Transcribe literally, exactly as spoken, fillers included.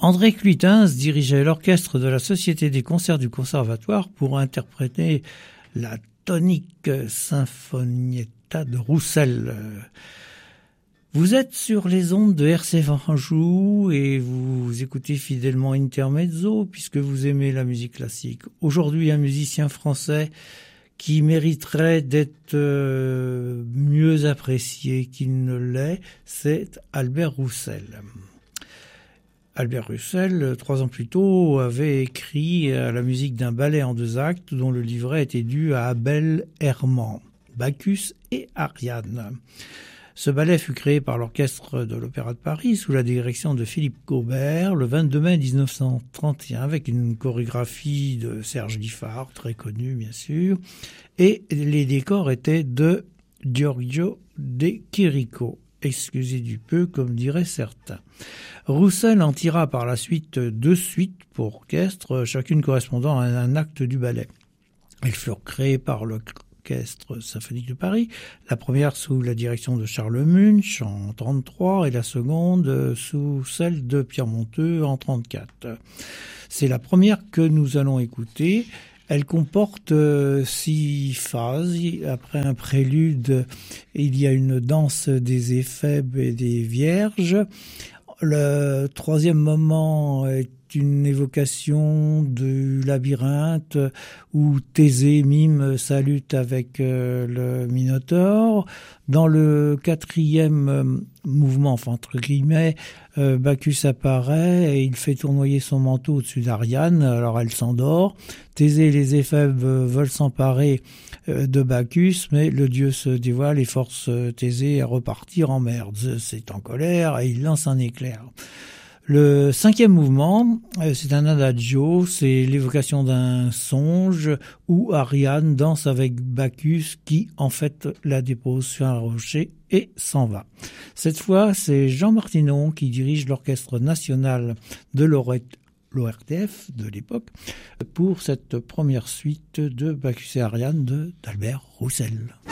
André Cluitens dirigeait l'orchestre de la Société des concerts du Conservatoire pour interpréter la tonique Sinfonietta de Roussel. Vous êtes sur les ondes de R C F Anjou et vous écoutez fidèlement Intermezzo puisque vous aimez la musique classique. Aujourd'hui, un musicien français qui mériterait d'être euh, mieux apprécié qu'il ne l'est, c'est Albert Roussel. Albert Roussel, trois ans plus tôt, avait écrit à la musique d'un ballet en deux actes dont le livret était dû à Abel Herman, Bacchus et Ariane. Ce ballet fut créé par l'orchestre de l'Opéra de Paris sous la direction de Philippe Gaubert le vingt-deux mai dix-neuf cent trente et un avec une chorégraphie de Serge Diffart, très connu bien sûr, et les décors étaient de Giorgio De Chirico. Excusez du peu, comme diraient certains. Roussel en tira par la suite deux suites pour orchestre, chacune correspondant à un acte du ballet. Elles furent créées par l'Orchestre symphonique de Paris, la première sous la direction de Charles Munch en trente-trois et la seconde sous celle de Pierre Monteux en trente-quatre. C'est la première que nous allons écouter. Elle comporte euh, six phases. Après un prélude, il y a une danse des éphèbes et des vierges. Le troisième moment est une évocation du labyrinthe où Thésée mime sa lutte avec euh, le Minotaure. Dans le quatrième euh, mouvement, enfin entre guillemets, euh, Bacchus apparaît et il fait tournoyer son manteau au-dessus d'Ariane, alors elle s'endort. Thésée et les éphèbes veulent s'emparer euh, de Bacchus, mais le dieu se dévoile et force Thésée à repartir en mer. Zeus est en colère et il lance un éclair. Le cinquième mouvement, c'est un adagio, c'est l'évocation d'un songe où Ariane danse avec Bacchus qui, en fait, la dépose sur un rocher et s'en va. Cette fois, c'est Jean Martinon qui dirige l'Orchestre national de l'O R T F de l'époque pour cette première suite de Bacchus et Ariane de d'Albert Roussel.